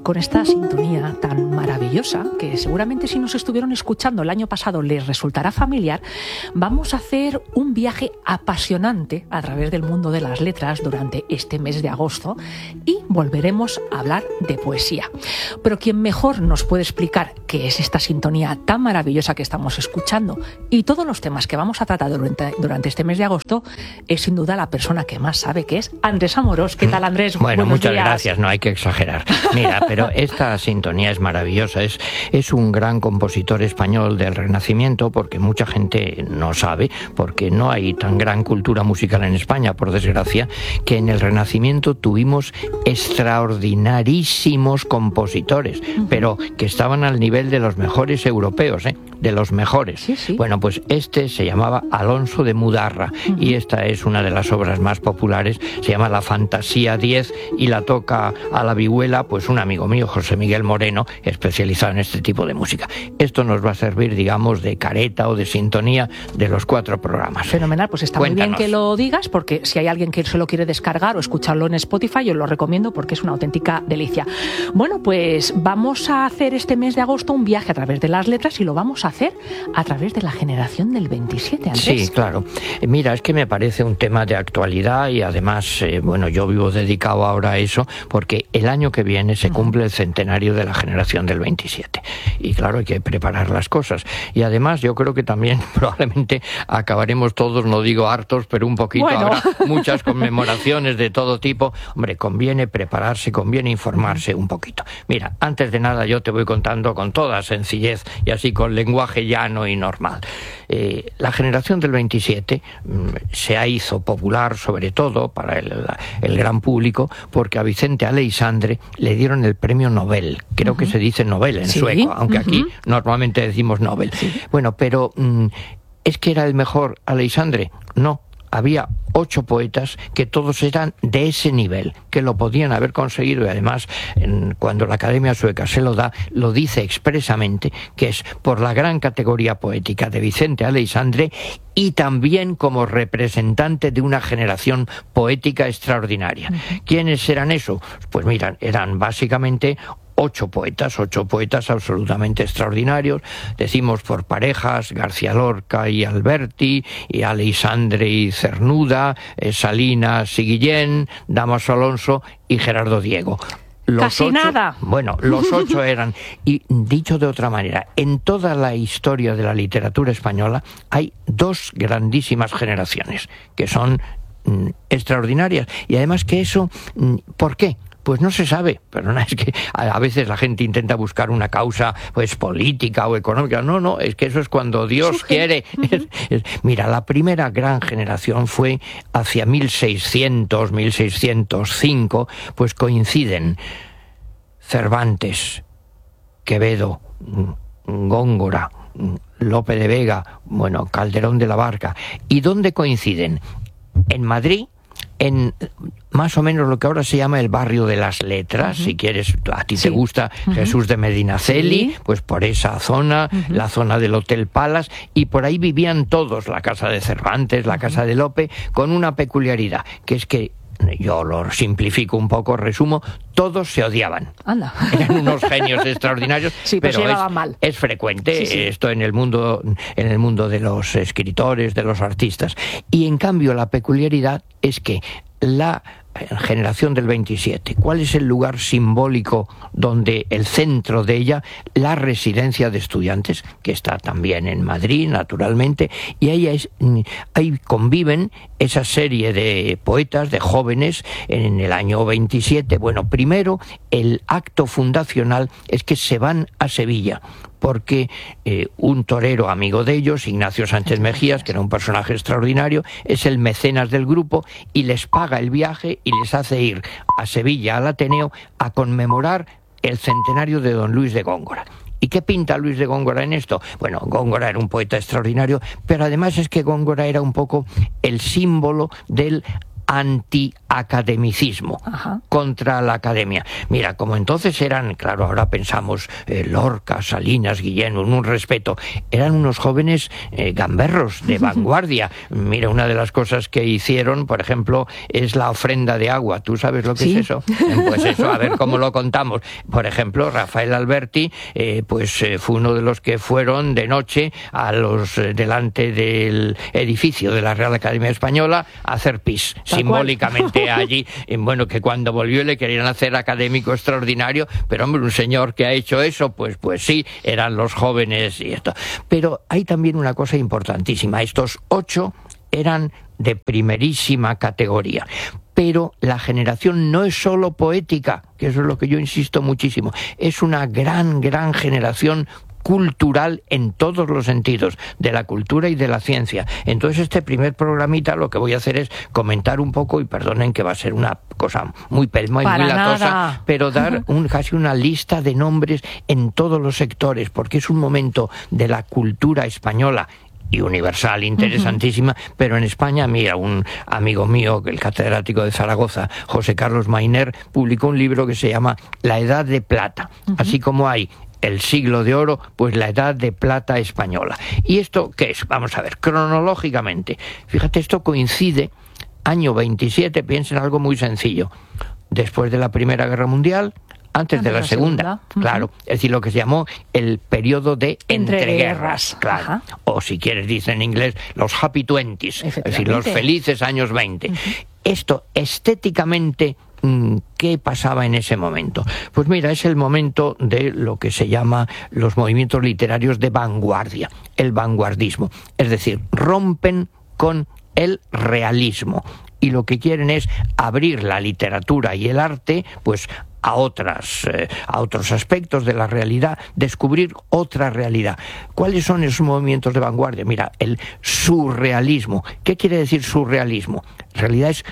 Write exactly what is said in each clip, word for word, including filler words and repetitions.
con esta sintonía tan maravillosa, que seguramente si nos estuvieron escuchando el año pasado les resultará familiar, vamos a hacer un viaje apasionante a través del mundo de las letras durante este mes de agosto y volveremos a hablar de poesía. Pero quien mejor nos puede explicar qué es esta sintonía tan maravillosa que estamos escuchando y todos los temas que vamos a tratar durante, durante este mes de agosto es sin duda la persona que más sabe, que es Andrés Amorós. ¿Qué tal, Andrés? Bueno, Buenos muchas días. gracias, no hay que exagerar. Mira, pero esta sintonía es maravillosa, es, es un gran compositor español del Renacimiento, porque mucha gente no sabe, porque no hay tan gran cultura musical en España, por desgracia, que en el Renacimiento tuvimos extraordinarísimos compositores, uh-huh. pero que estaban al nivel de los mejores europeos, ¿eh? de los mejores. Sí, sí. Bueno, pues este se llamaba Alonso de Mudarra, uh-huh. y esta es una de las obras más populares, se llama La Fantasía diez y la toca a la vihuela pues un amigo mío, José Miguel Moreno, especializado en este tipo de música. Esto nos va a servir, digamos, de careta o de sintonía de los cuatro programas. Fenomenal, pues está Cuéntanos. Muy bien que lo digas, porque si hay alguien que se lo quiere descargar o escucharlo en Spotify, yo lo recomiendo porque es una auténtica delicia. Bueno, pues vamos a hacer este mes de agosto un viaje a través de las letras y lo vamos a hacer a través de la generación del veintisiete, Andrés. Sí, claro. Mira, es que me parece un tema de actualidad y además, eh, bueno, yo vivo dedicado ahora a eso porque el año que viene se cumple el centenario de la generación del veintisiete. Y claro, hay que preparar las cosas. Y además yo creo que también probablemente acabaremos todos, no digo hartos, pero un poquito. Bueno. Habrá muchas conmemoraciones de todo tipo. Hombre, conviene prepararse, conviene informarse un poquito. Mira, antes de nada yo te voy contando con toda sencillez y así con lenguaje llano y normal. Eh, la generación del veintisiete mmm, se hizo popular sobre todo para el, el gran público porque a Vicente Aleixandre le dieron el premio Nobel. Creo uh-huh. que se dice Nobel en sí. sueco, aunque uh-huh. aquí normalmente decimos Nobel. Sí. Bueno, pero mmm, ¿es que era el mejor Aleixandre? No. Había ocho poetas que todos eran de ese nivel, que lo podían haber conseguido y además en, cuando la Academia Sueca se lo da, lo dice expresamente, que es por la gran categoría poética de Vicente Aleixandre y también como representante de una generación poética extraordinaria. Uh-huh. ¿Quiénes eran eso? Pues miran, eran básicamente ocho poetas, ocho poetas absolutamente extraordinarios. Decimos por parejas, García Lorca y Alberti, y Aleixandre y Cernuda, eh, Salinas y Guillén, Dámaso Alonso y Gerardo Diego. Los Casi ocho, nada. Bueno, los ocho eran, y dicho de otra manera, en toda la historia de la literatura española hay dos grandísimas generaciones que son mm, extraordinarias. Y además que eso, mm, ¿por qué? Pues no se sabe, pero no es que a veces la gente intenta buscar una causa pues política o económica. No, no, es que eso es cuando Dios quiere. Uh-huh. Es, es, mira, la primera gran generación fue hacia mil seiscientos, mil seiscientos cinco, pues coinciden Cervantes, Quevedo, Góngora, Lope de Vega, bueno, Calderón de la Barca. ¿Y dónde coinciden? En Madrid, en más o menos lo que ahora se llama el barrio de las letras, uh-huh. si quieres, a ti sí. te gusta uh-huh. Jesús de Medinaceli, sí. pues por esa zona, uh-huh. la zona del Hotel Palace, y por ahí vivían todos, la casa de Cervantes, la uh-huh. casa de Lope, con una peculiaridad, que es que yo lo simplifico un poco, resumo, todos se odiaban. Anda. Eran unos genios extraordinarios, sí, pero, pero es, mal. es frecuente sí, sí. esto en el mundo, en el mundo de los escritores, de los artistas. Y en cambio la peculiaridad es que la generación del veintisiete, ¿cuál es el lugar simbólico donde el centro de ella? La residencia de estudiantes, que está también en Madrid, naturalmente, y ahí, es, ahí conviven esa serie de poetas, de jóvenes, en el año veintisiete. Bueno, primero, el acto fundacional es que se van a Sevilla, porque eh, un torero amigo de ellos, Ignacio Sánchez Mejías, que era un personaje extraordinario, es el mecenas del grupo y les paga el viaje y les hace ir a Sevilla, al Ateneo, a conmemorar el centenario de don Luis de Góngora. ¿Y qué pinta Luis de Góngora en esto? Bueno, Góngora era un poeta extraordinario, pero además es que Góngora era un poco el símbolo del antiacademicismo, Ajá. contra la academia. Mira, como entonces eran, claro, ahora pensamos eh, Lorca, Salinas, Guillén, un respeto, eran unos jóvenes eh, gamberros de vanguardia. Mira, una de las cosas que hicieron, por ejemplo, es la ofrenda de agua. ¿Tú sabes lo que ¿Sí? es eso? Pues eso, a ver cómo lo contamos. Por ejemplo, Rafael Alberti, eh, pues eh, fue uno de los que fueron de noche a los eh, delante del edificio de la Real Academia Española a hacer pis. Simbólicamente allí, bueno, que cuando volvió le querían hacer académico extraordinario, pero hombre, un señor que ha hecho eso, pues, pues sí, eran los jóvenes y esto. Pero hay también una cosa importantísima, estos ocho eran de primerísima categoría. Pero la generación no es solo poética, que eso es lo que yo insisto muchísimo, es una gran, gran generación cultural en todos los sentidos, de la cultura y de la ciencia. Entonces este primer programita lo que voy a hacer es comentar un poco, y perdonen que va a ser una cosa muy pelma y muy latosa, pero dar un, casi una lista de nombres en todos los sectores, porque es un momento de la cultura española y universal, interesantísima, uh-huh. pero en España, mira, un amigo mío, el catedrático de Zaragoza, José Carlos Mainer, publicó un libro que se llama La Edad de Plata, uh-huh. así como hay el siglo de oro, pues la edad de plata española. ¿Y esto qué es? Vamos a ver, cronológicamente. Fíjate, esto coincide, año veintisiete, piensen en algo muy sencillo. Después de la Primera Guerra Mundial, antes, antes de la, la Segunda, segunda. Uh-huh. claro. Es decir, lo que se llamó el periodo de entreguerras, entre claro. Ajá. O si quieres, dice en inglés, los happy twenties, es decir, los felices años veinte. Uh-huh. Esto, estéticamente, ¿qué pasaba en ese momento? Pues mira, es el momento de lo que se llama los movimientos literarios de vanguardia, el vanguardismo. Es decir, rompen con el realismo y lo que quieren es abrir la literatura y el arte, pues a otras, eh, a otros aspectos de la realidad, descubrir otra realidad. ¿Cuáles son esos movimientos de vanguardia? Mira, el surrealismo. ¿Qué quiere decir surrealismo? En realidad es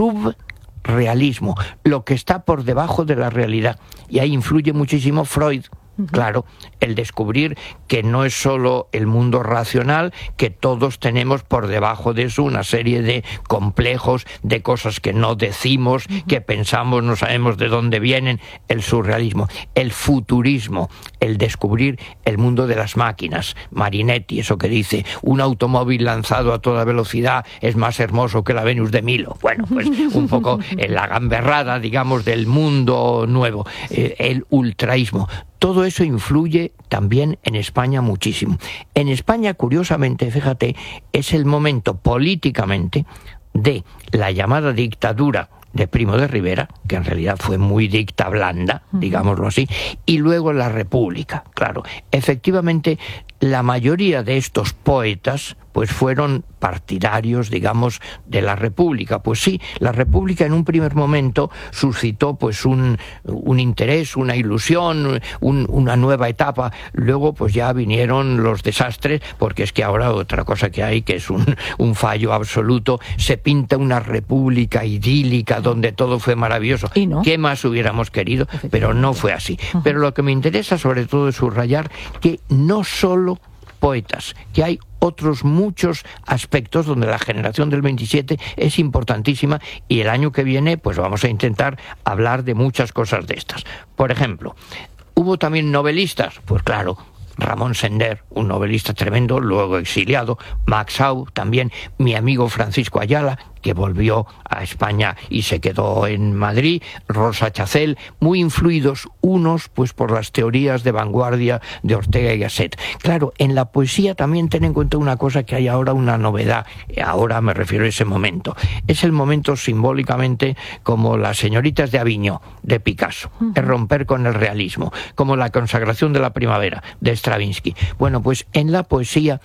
subrealismo, lo que está por debajo de la realidad. Y ahí influye muchísimo Freud. Uh-huh. Claro, el descubrir que no es solo el mundo racional, que todos tenemos por debajo de eso una serie de complejos, de cosas que no decimos, uh-huh. que pensamos, no sabemos de dónde vienen. El surrealismo, el futurismo, el descubrir el mundo de las máquinas. Marinetti, eso que dice, un automóvil lanzado a toda velocidad es más hermoso que la Venus de Milo. Bueno, pues un poco en la gamberrada, digamos, del mundo nuevo. Eh, el ultraísmo. Todo eso influye también en España muchísimo. En España, curiosamente, fíjate, es el momento políticamente de la llamada dictadura de Primo de Rivera, que en realidad fue muy dicta blanda, digámoslo así, y luego la República. Claro, efectivamente, la mayoría de estos poetas pues fueron partidarios, digamos, de la República. Pues sí, la República en un primer momento suscitó pues un, un interés, una ilusión, un, una nueva etapa. Luego pues ya vinieron los desastres, porque es que ahora otra cosa que hay, que es un, un fallo absoluto, se pinta una república idílica donde todo fue maravilloso. ¿Y no? ¿Qué más hubiéramos querido? Pero no fue así. Uh-huh. Pero lo que me interesa sobre todo es subrayar que no solo poetas, que hay otros muchos aspectos donde la generación del veintisiete es importantísima, y el año que viene pues vamos a intentar hablar de muchas cosas de estas. Por ejemplo, ¿hubo también novelistas? Pues claro, Ramón Sender, un novelista tremendo, luego exiliado, Max Au también, mi amigo Francisco Ayala, que volvió a España y se quedó en Madrid, Rosa Chacel, muy influidos unos pues por las teorías de vanguardia de Ortega y Gasset. Claro, en la poesía también ten en cuenta una cosa, que hay ahora una novedad, ahora me refiero a ese momento. Es el momento simbólicamente como las señoritas de Aviñó, de Picasso, uh-huh. es romper con el realismo, como la consagración de la primavera, de Stravinsky. Bueno, pues en la poesía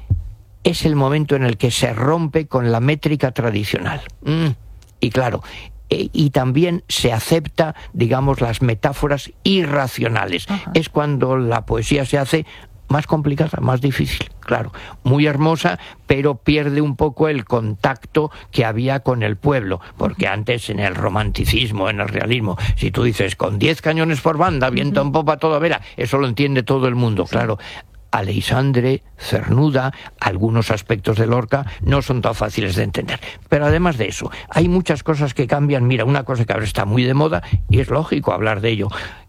es el momento en el que se rompe con la métrica tradicional. Mm. Y claro, e, y también se acepta, digamos, las metáforas irracionales. Ajá. Es cuando la poesía se hace más complicada, más difícil, claro, muy hermosa, pero pierde un poco el contacto que había con el pueblo, porque antes en el romanticismo, en el realismo, si tú dices con diez cañones por banda, viento en popa toda vela, eso lo entiende todo el mundo, claro. Aleixandre, Cernuda, algunos aspectos de Lorca no son tan fáciles de entender. Pero además de eso, hay muchas cosas que cambian. Mira, una cosa que ahora está muy de moda, y es lógico hablar de ello,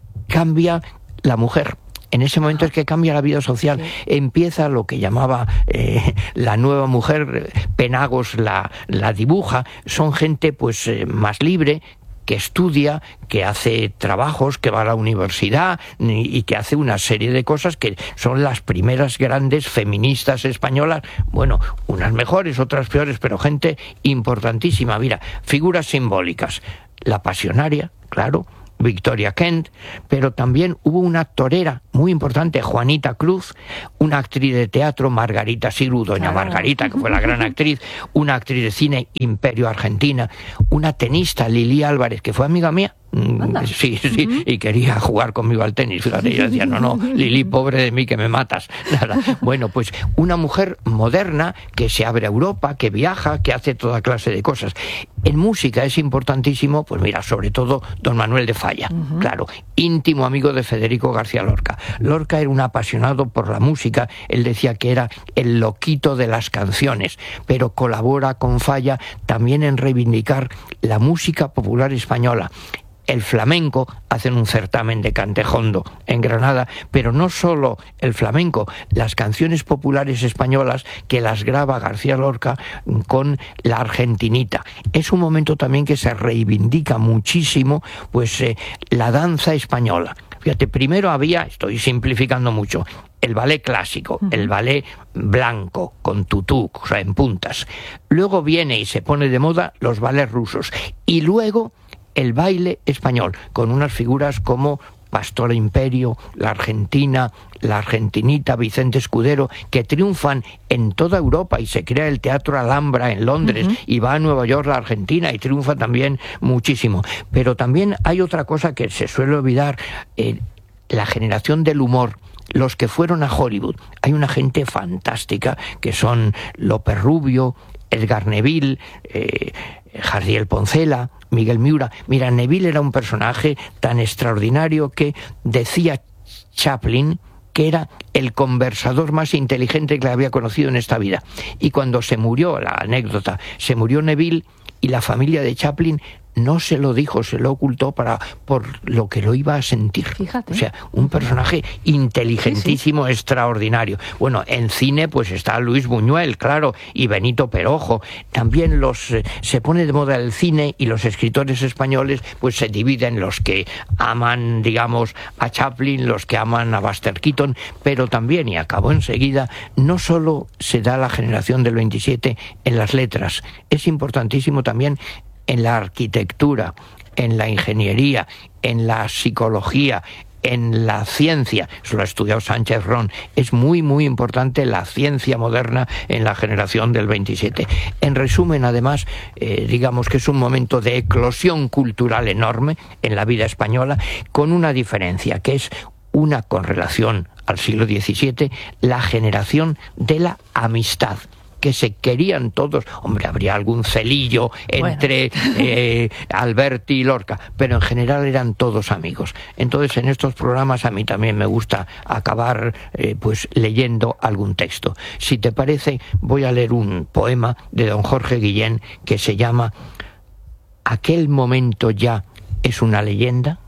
cambia la mujer. En ese momento es que cambia la vida social. Sí. Empieza lo que llamaba eh, la nueva mujer, Penagos la, la dibuja. Son gente pues eh, más libre, que estudia, que hace trabajos, que va a la universidad y, y que hace una serie de cosas que son las primeras grandes feministas españolas. Bueno, unas mejores, otras peores, pero gente importantísima. Mira, figuras simbólicas. La Pasionaria, claro, Victoria Kent, pero también hubo una torera muy importante, Juanita Cruz, una actriz de teatro, Margarita Siru, doña claro. Margarita, que fue la gran actriz, una actriz de cine, Imperio Argentina, una tenista, Lili Álvarez, que fue amiga mía. Anda. Sí, sí, uh-huh. Y quería jugar conmigo al tenis. Fíjate, y yo decía, no, no, Lili, pobre de mí, que me matas. Nada. Bueno, pues una mujer moderna que se abre a Europa, que viaja, que hace toda clase de cosas. En música es importantísimo, pues mira, sobre todo don Manuel de Falla, uh-huh. claro, íntimo amigo de Federico García Lorca. Lorca era un apasionado por la música, él decía que era el loquito de las canciones, pero colabora con Falla también en reivindicar la música popular española. El flamenco, hacen un certamen de cantejondo en Granada, pero no solo el flamenco, las canciones populares españolas que las graba García Lorca con la argentinita. Es un momento también que se reivindica muchísimo pues eh, la danza española. Fíjate, primero había, estoy simplificando mucho, el ballet clásico, uh-huh. el ballet blanco, con tutú, o sea, en puntas. Luego viene y se pone de moda los ballets rusos. Y luego el baile español, con unas figuras como Pastora Imperio, la Argentina, la Argentinita, Vicente Escudero, que triunfan en toda Europa y se crea el Teatro Alhambra en Londres uh-huh. y va a Nueva York la Argentina y triunfa también muchísimo. Pero también hay otra cosa que se suele olvidar, eh, la generación del humor. Los que fueron a Hollywood, hay una gente fantástica que son López Rubio, Edgar Neville, eh, Jardiel Poncela, Miguel Miura. Mira, Neville era un personaje tan extraordinario que decía Chaplin que era el conversador más inteligente que le había conocido en esta vida. Y cuando se murió, la anécdota, se murió Neville y la familia de Chaplin no se lo dijo, se lo ocultó para por lo que lo iba a sentir. Fíjate. O sea, un personaje inteligentísimo, sí, sí. extraordinario. Bueno, en cine pues está Luis Buñuel, claro, y Benito Perojo. También los eh, se pone de moda el cine y los escritores españoles pues se dividen, los que aman, digamos, a Chaplin, los que aman a Buster Keaton, pero también, y acabó enseguida, no solo se da la generación del veintisiete en las letras, es importantísimo también en la arquitectura, en la ingeniería, en la psicología, en la ciencia. Eso lo ha estudiado Sánchez Ron. Es muy, muy importante la ciencia moderna en la generación del veintisiete. En resumen, además, eh, digamos que es un momento de eclosión cultural enorme en la vida española, con una diferencia, que es una con relación al siglo diecisiete, la generación de la amistad, que se querían todos. Hombre, habría algún celillo entre bueno. eh, Alberti y Lorca, pero en general eran todos amigos. Entonces, en estos programas a mí también me gusta acabar eh, pues leyendo algún texto. Si te parece, voy a leer un poema de don Jorge Guillén que se llama Aquel momento ya es una leyenda.